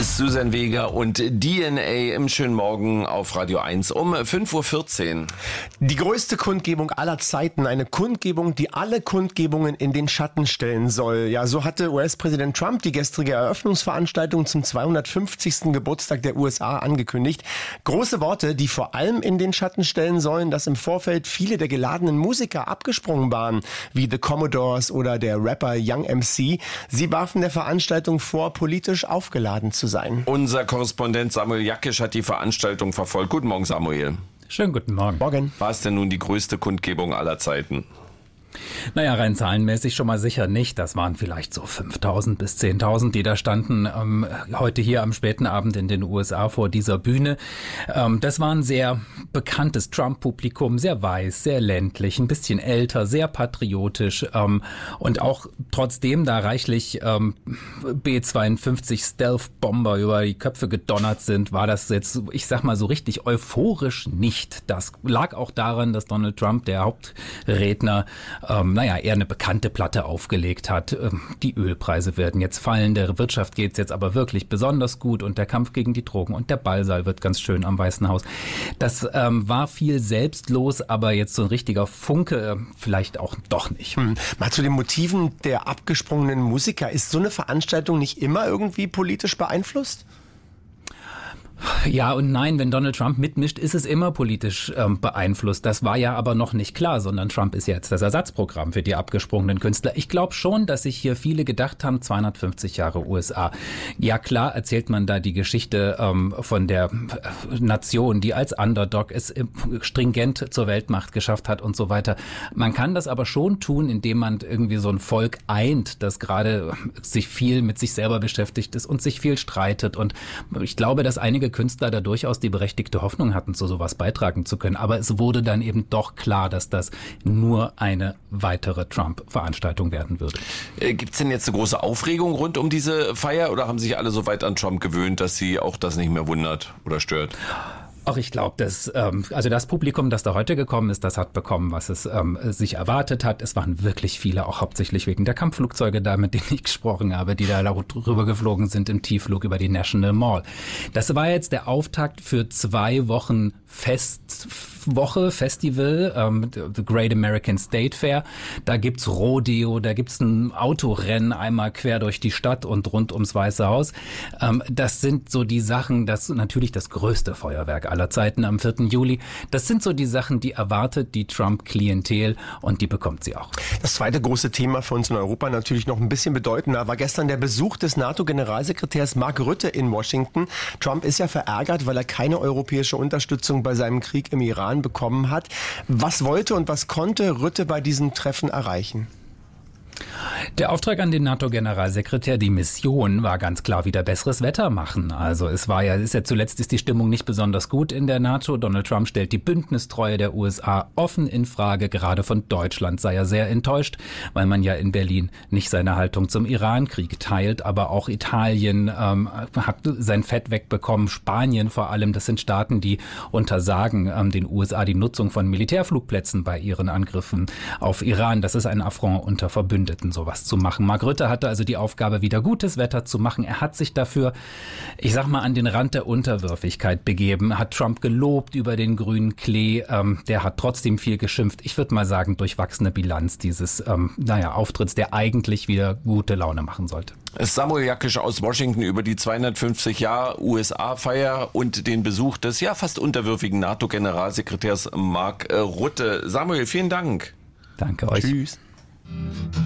Susan Vega und DNA im schönen Morgen auf Radio 1 um 5:14 Uhr. Die größte Kundgebung aller Zeiten, eine Kundgebung, die alle Kundgebungen in den Schatten stellen soll. Ja, so hatte US-Präsident Trump die gestrige Eröffnungsveranstaltung zum 250. Geburtstag der USA angekündigt. Große Worte, die vor allem in den Schatten stellen sollen, dass im Vorfeld viele der geladenen Musiker abgesprungen waren, wie The Commodores oder der Rapper Young MC. Sie warfen der Veranstaltung vor, politisch aufgeladen zu sein. Unser Korrespondent Samuel Jackisch hat die Veranstaltung verfolgt. Guten Morgen, Samuel. Schönen guten Morgen. Morgen. War es denn nun die größte Kundgebung aller Zeiten? Naja, rein zahlenmäßig schon mal sicher nicht. Das waren vielleicht so 5.000 bis 10.000, die da standen heute hier am späten Abend in den USA vor dieser Bühne. Das war ein sehr bekanntes Trump-Publikum, sehr weiß, sehr ländlich, ein bisschen älter, sehr patriotisch und auch trotzdem da reichlich B-52 Stealth-Bomber über die Köpfe gedonnert sind, war das jetzt, ich sag mal so richtig euphorisch nicht. Das lag auch daran, dass Donald Trump, der Hauptredner, eher eine bekannte Platte aufgelegt hat. Die Ölpreise werden jetzt fallen, der Wirtschaft geht's jetzt aber wirklich besonders gut und der Kampf gegen die Drogen und der Ballsaal wird ganz schön am Weißen Haus. Das war viel selbstlos, aber jetzt so ein richtiger Funke vielleicht auch doch nicht. Mal zu den Motiven der abgesprungenen Musiker. Ist so eine Veranstaltung nicht immer irgendwie politisch beeinflusst? Ja und nein, wenn Donald Trump mitmischt, ist es immer politisch beeinflusst. Das war ja aber noch nicht klar, sondern Trump ist jetzt das Ersatzprogramm für die abgesprungenen Künstler. Ich glaube schon, dass sich hier viele gedacht haben, 250 Jahre USA. Ja klar erzählt man da die Geschichte von der Nation, die als Underdog es stringent zur Weltmacht geschafft hat und so weiter. Man kann das aber schon tun, indem man irgendwie so ein Volk eint, das gerade sich viel mit sich selber beschäftigt ist und sich viel streitet. Und ich glaube, dass einige Künstler da durchaus die berechtigte Hoffnung hatten, zu sowas beitragen zu können. Aber es wurde dann eben doch klar, dass das nur eine weitere Trump-Veranstaltung werden würde. Gibt es denn jetzt eine große Aufregung rund um diese Feier oder haben sich alle so weit an Trump gewöhnt, dass sie auch das nicht mehr wundert oder stört? Ach, ich glaube, das Publikum, das da heute gekommen ist, das hat bekommen, was es sich erwartet hat. Es waren wirklich viele, auch hauptsächlich wegen der Kampfflugzeuge da, mit denen ich gesprochen habe, die da drüber geflogen sind im Tiefflug über die National Mall. Das war jetzt der Auftakt für 2 Wochen Festival, The Great American State Fair. Da gibt's Rodeo, da gibt's ein Autorennen einmal quer durch die Stadt und rund ums Weiße Haus. Das sind so die Sachen, das natürlich das größte Feuerwerk aller Zeiten am 4. Juli. Das sind so die Sachen, die erwartet die Trump-Klientel und die bekommt sie auch. Das zweite große Thema für uns in Europa, natürlich noch ein bisschen bedeutender, war gestern der Besuch des NATO-Generalsekretärs Mark Rutte in Washington. Trump ist ja verärgert, weil er keine europäische Unterstützung bei seinem Krieg im Iran bekommen hat. Was wollte und was konnte Rutte bei diesem Treffen erreichen? Der Auftrag an den NATO-Generalsekretär, die Mission war ganz klar wieder besseres Wetter machen. Also zuletzt ist die Stimmung nicht besonders gut in der NATO. Donald Trump stellt die Bündnistreue der USA offen in Frage. Gerade von Deutschland sei er sehr enttäuscht, weil man ja in Berlin nicht seine Haltung zum Irankrieg teilt. Aber auch Italien hat sein Fett wegbekommen. Spanien vor allem, das sind Staaten, die untersagen den USA die Nutzung von Militärflugplätzen bei ihren Angriffen auf Iran. Das ist ein Affront unter Verbündeten, sowas zu machen. Mark Rutte hatte also die Aufgabe, wieder gutes Wetter zu machen. Er hat sich dafür, ich sag mal, an den Rand der Unterwürfigkeit begeben, hat Trump gelobt über den grünen Klee. Der hat trotzdem viel geschimpft. Ich würde mal sagen, durchwachsene Bilanz dieses Auftritts, der eigentlich wieder gute Laune machen sollte. Samuel Jackisch aus Washington über die 250 Jahre USA-Feier und den Besuch des fast unterwürfigen NATO-Generalsekretärs Mark Rutte. Samuel, vielen Dank. Danke euch. Tschüss.